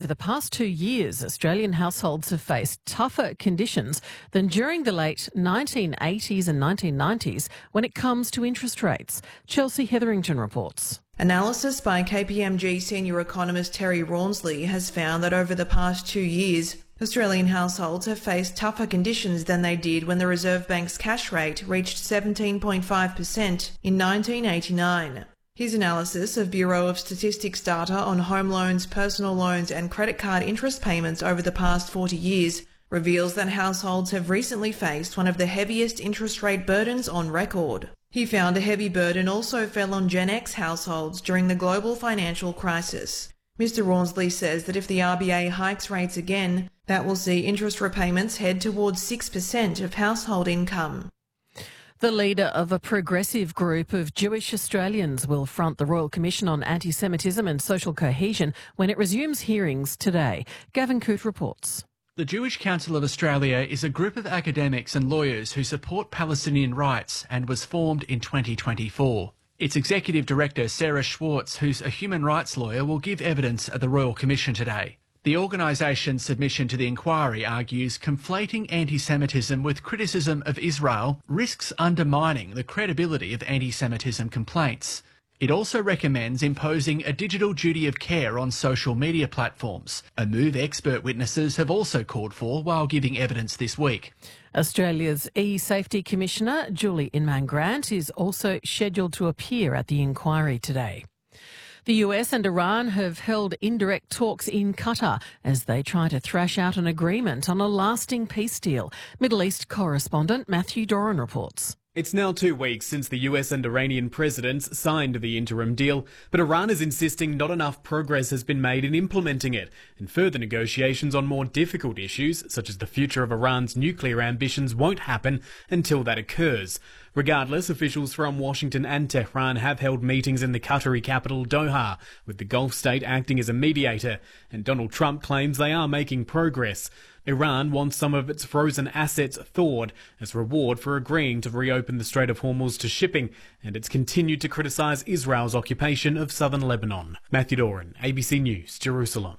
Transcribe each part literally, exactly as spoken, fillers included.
over the past two years, Australian households have faced tougher conditions than during the late nineteen eighties and nineteen nineties when it comes to interest rates. Chelsea Hetherington reports. Analysis by K P M G senior economist Terry Rawnsley has found that over the past two years, Australian households have faced tougher conditions than they did when the Reserve Bank's cash rate reached seventeen point five percent in nineteen eighty-nine. His analysis of Bureau of Statistics data on home loans, personal loans and credit card interest payments over the past forty years reveals that households have recently faced one of the heaviest interest rate burdens on record. He found a heavy burden also fell on Gen X households during the global financial crisis. Mister Rawnsley says that if the R B A hikes rates again, that will see interest repayments head towards six percent of household income. The leader of a progressive group of Jewish Australians will front the Royal Commission on Anti-Semitism and Social Cohesion when it resumes hearings today. Gavin Coote reports. The Jewish Council of Australia is a group of academics and lawyers who support Palestinian rights and was formed in twenty twenty-four. Its executive director, Sarah Schwartz, who's a human rights lawyer, will give evidence at the Royal Commission today. The organisation's submission to the inquiry argues conflating anti-Semitism with criticism of Israel risks undermining the credibility of anti-Semitism complaints. It also recommends imposing a digital duty of care on social media platforms, a move expert witnesses have also called for while giving evidence this week. Australia's E-Safety Commissioner, Julie Inman-Grant, is also scheduled to appear at the inquiry today. The U S and Iran have held indirect talks in Qatar as they try to thrash out an agreement on a lasting peace deal. Middle East correspondent Matthew Doran reports. It's now two weeks since the U S and Iranian presidents signed the interim deal, but Iran is insisting not enough progress has been made in implementing it, and further negotiations on more difficult issues, such as the future of Iran's nuclear ambitions, won't happen until that occurs. Regardless, officials from Washington and Tehran have held meetings in the Qatari capital Doha, with the Gulf state acting as a mediator, and Donald Trump claims they are making progress. Iran wants some of its frozen assets thawed as reward for agreeing to reopen the Strait of Hormuz to shipping, and it's continued to criticise Israel's occupation of southern Lebanon. Matthew Doran, A B C News, Jerusalem.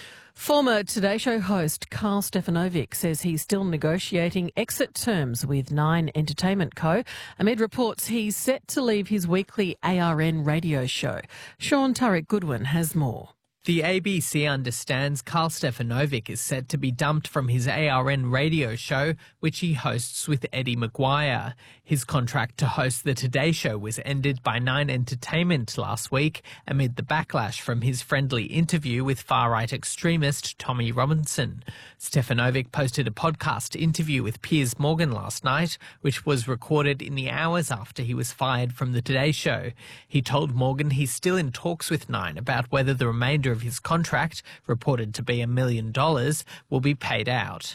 Former Today Show host Karl Stefanovic says he's still negotiating exit terms with Nine Entertainment Co. amid reports he's set to leave his weekly A R N radio show. Sean Turek Goodwin has more. The A B C understands Karl Stefanovic is set to be dumped from his A R N radio show, which he hosts with Eddie McGuire. His contract to host the Today Show was ended by Nine Entertainment last week amid the backlash from his friendly interview with far-right extremist Tommy Robinson. Stefanovic posted a podcast interview with Piers Morgan last night, which was recorded in the hours after he was fired from the Today Show. He told Morgan he's still in talks with Nine about whether the remainder of his contract, reported to be a million dollars, will be paid out.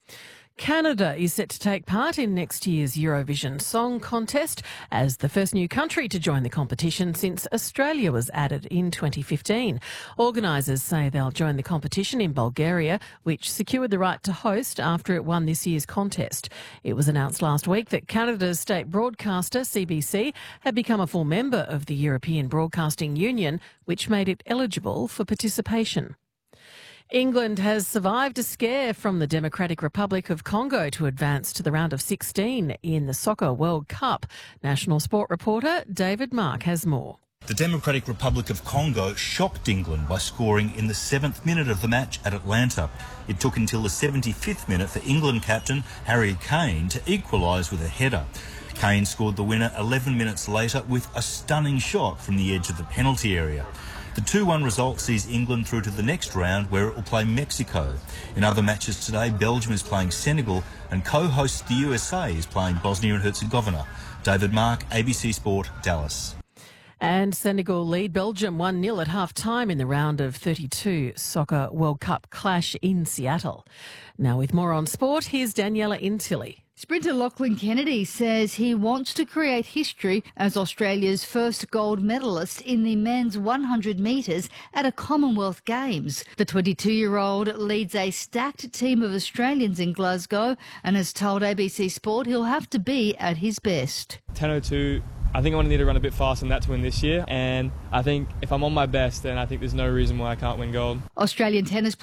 Canada is set to take part in next year's Eurovision Song Contest as the first new country to join the competition since Australia was added in twenty fifteen. Organisers say they'll join the competition in Bulgaria, which secured the right to host after it won this year's contest. It was announced last week that Canada's state broadcaster, C B C, had become a full member of the European Broadcasting Union, which made it eligible for participation. England has survived a scare from the Democratic Republic of Congo to advance to the round of sixteen in the Soccer World Cup. National Sport reporter David Mark has more. The Democratic Republic of Congo shocked England by scoring in the seventh minute of the match at Atlanta. It took until the seventy-fifth minute for England captain Harry Kane to equalise with a header. Kane scored the winner eleven minutes later with a stunning shot from the edge of the penalty area. The two one result sees England through to the next round, where it will play Mexico. In other matches today, Belgium is playing Senegal and co-host the U S A is playing Bosnia and Herzegovina. David Mark, A B C Sport, Dallas. And Senegal lead Belgium one nil at half-time in the round of thirty-two Soccer World Cup clash in Seattle. Now with more on sport, here's Daniela Intilli. Sprinter Lachlan Kennedy says he wants to create history as Australia's first gold medalist in the men's one hundred metres at a Commonwealth Games. The twenty-two-year-old leads a stacked team of Australians in Glasgow and has told A B C Sport he'll have to be at his best. ten oh two, I think I'm going to need to run a bit faster than that to win this year, and I think if I'm on my best, then I think there's no reason why I can't win gold. Australian tennis